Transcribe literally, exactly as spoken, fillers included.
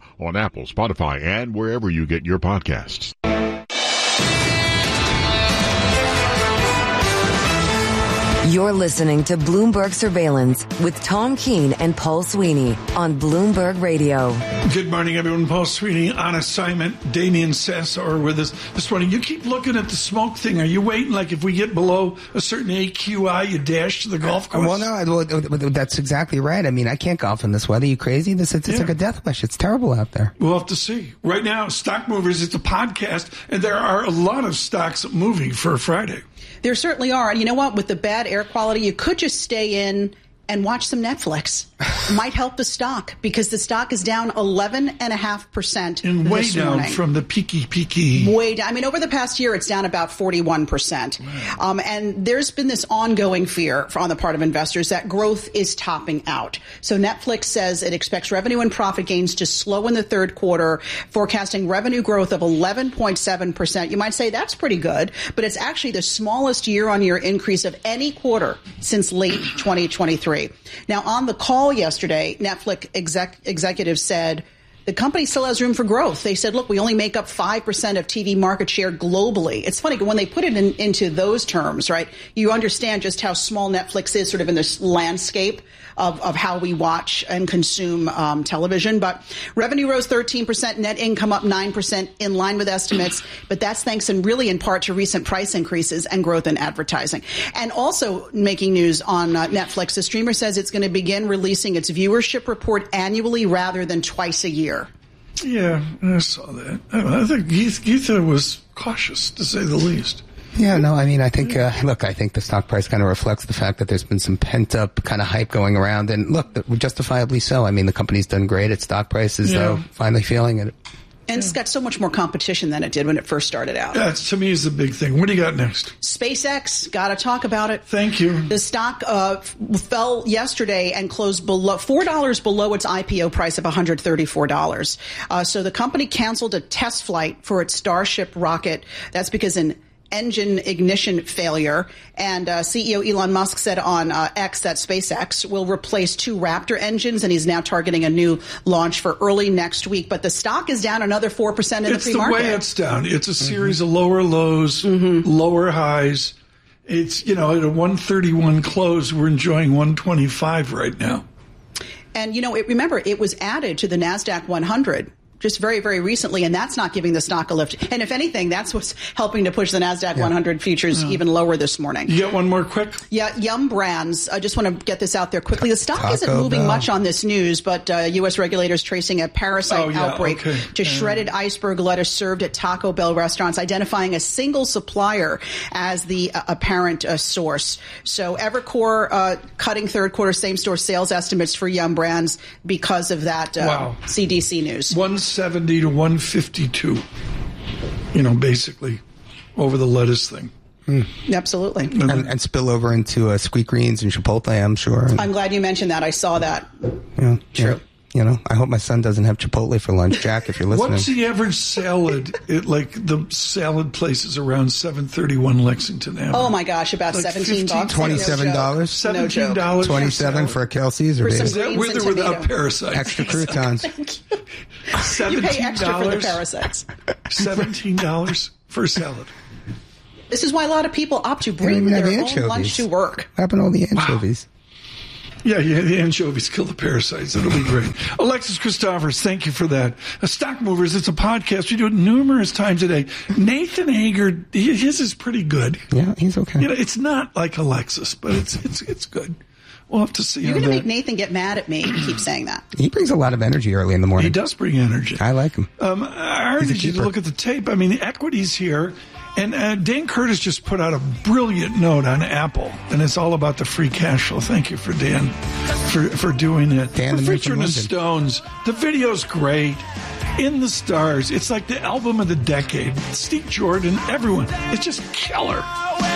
on Apple, Spotify, and wherever you get your podcasts. You're listening to Bloomberg Surveillance with Tom Keene and Paul Sweeney on Bloomberg Radio. Good morning, everyone. Paul Sweeney on assignment. Damian Sasso are with us this morning. You keep looking at the smoke thing. Are you waiting, like, if we get below a certain A Q I, you dash to the golf course? Well, no, I, well, that's exactly right. I mean, I can't golf in this weather. Are you crazy? This It's, it's yeah. like a death wish. It's terrible out there. We'll have to see. Right now, Stock Movers, it's a podcast, and there are a lot of stocks moving for Friday. There certainly are. And you know what? With the bad air quality, you could just stay in and watch some Netflix. Might help the stock because the stock is down eleven point five percent and way this down morning. From the peaky, peaky. Way down. I mean, over the past year, it's down about forty-one percent. Wow. Um, and there's been this ongoing fear on the part of investors that growth is topping out. So Netflix says it expects revenue and profit gains to slow in the third quarter, forecasting revenue growth of eleven point seven percent. You might say that's pretty good, but it's actually the smallest year-on-year increase of any quarter since late twenty twenty-three. Now, on the call yesterday, Netflix exec- executives said the company still has room for growth. They said, look, we only make up five percent of T V market share globally. It's funny, when they put it in, into those terms, right, you understand just how small Netflix is sort of in this landscape of, of how we watch and consume um, television. But revenue rose thirteen percent, net income up nine percent, in line with estimates. But that's thanks in really in part to recent price increases and growth in advertising. And also making news on uh, Netflix, the streamer says it's going to begin releasing its viewership report annually rather than twice a year. Yeah, I saw that. I think Geetha was cautious, to say the least. Yeah, no, I mean, I think, uh, look, I think the stock price kind of reflects the fact that there's been some pent-up kind of hype going around. And look, justifiably so. I mean, the company's done great. Its stock price is yeah. uh, finally feeling it. And it's got so much more competition than it did when it first started out. That, to me, is the big thing. What do you got next? SpaceX, got to talk about it. Thank you. The stock uh, f- fell yesterday and closed below four dollars below its I P O price of one hundred thirty-four dollars. Uh, so the company canceled a test flight for its Starship rocket. That's because an engine ignition failure. And uh, C E O Elon Musk said on uh, X that SpaceX will replace two Raptor engines, and he's now targeting a new launch for early next week. But the stock is down another four percent in it's the pre-market. It's the way it's down. It's a series mm-hmm. of lower lows, mm-hmm. lower highs. It's, you know, at a one thirty-one close, we're enjoying one twenty-five right now. And, you know, it, remember, it was added to the NASDAQ one hundred just very, very recently, and that's not giving the stock a lift. And if anything, that's what's helping to push the NASDAQ yeah. one hundred futures yeah. even lower this morning. You got one more quick? Yeah, Yum Brands. I just want to get this out there quickly. The stock Taco isn't moving Bell. much on this news, but uh, U S regulators tracing a parasite oh, yeah, outbreak okay. to shredded uh, iceberg lettuce served at Taco Bell restaurants, identifying a single supplier as the uh, apparent uh, source. So Evercore uh, cutting third quarter same-store sales estimates for Yum Brands because of that uh, wow. C D C news. one seventy to one fifty-two, you know, basically over the lettuce thing. Mm. Absolutely. And, and spill over into uh, Sweetgreens and Chipotle, I'm sure. I'm glad you mentioned that. I saw that. Yeah, True. Yeah. You know, I hope my son doesn't have Chipotle for lunch. Jack, if you're listening. What's the average salad at, like, the salad places around seven thirty-one Lexington Avenue? Oh, my gosh, about like seventeen bucks. twenty-seven dollars? seventeen dollars. No twenty-seven for a Kelsey's or for Is that with or without parasites? Extra croutons. You pay extra for the parasites. seventeen dollars for a salad. This is why a lot of people opt to bring their own anchovies. lunch to work. What happened to all the anchovies? Wow. Yeah, yeah, the anchovies kill the parasites. It'll be great. Alexis Christophers, thank you for that. Uh, Stock Movers, it's a podcast. We do it numerous times a day. Nathan Hager, his is pretty good. Yeah, he's okay. You know, it's not like Alexis, but it's it's it's good. We'll have to see. You're going to that. make Nathan get mad at me. You keep saying that. He brings a lot of energy early in the morning. He does bring energy. I like him. Um, I urge you to look at the tape. I mean, the equity's here. And uh, Dan Curtis just put out a brilliant note on Apple, and it's all about the free cash flow. Thank you for Dan for, for doing it. Dan, for the featuring the Stones. The video's great. In the Stars. It's like the album of the decade. Steve Jordan, everyone. It's just killer.